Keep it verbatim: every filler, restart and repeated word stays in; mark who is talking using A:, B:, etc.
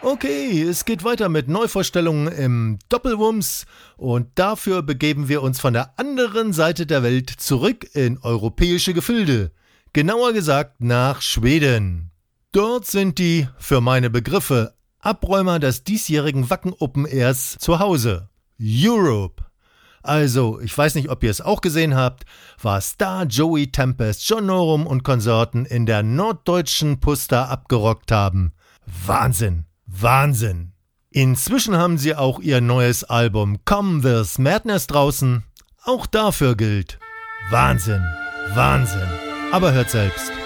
A: Okay, es geht weiter mit Neuvorstellungen im Doppelwumms und dafür begeben wir uns von der anderen Seite der Welt zurück in europäische Gefilde. Genauer gesagt nach Schweden. Dort sind die, für meine Begriffe, Abräumer des diesjährigen Wacken Open Airs zu Hause. Europe. Also, ich weiß nicht, ob ihr es auch gesehen habt, was da Joey Tempest, John Norum und Konsorten in der norddeutschen Pusta abgerockt haben. Wahnsinn, Wahnsinn. Inzwischen haben sie auch ihr neues Album Come This Madness draußen. Auch dafür gilt Wahnsinn, Wahnsinn. Aber hört selbst.